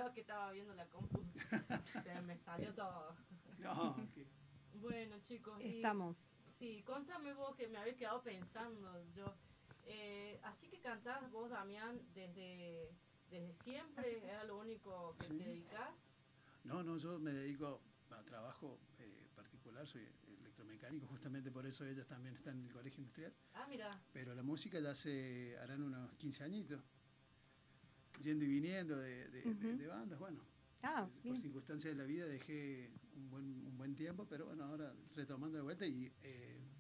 yo que estaba viendo la compu. Se me salió todo. No, ok. Bueno, chicos, Estamos. sí, contame vos que me habéis quedado pensando yo. Así que cantás vos, Damián, desde siempre, ¿era lo único que te Sí. dedicás? No, no, yo me dedico a trabajo particular, soy electromecánico, justamente por eso ellas también están en el colegio industrial. Ah, mira. Pero la música ya harán unos 15 añitos, yendo y viniendo Ujú. de bandas, bueno. Ah, Por bien. circunstancias de la vida dejé un buen tiempo, pero bueno, ahora retomando de vuelta y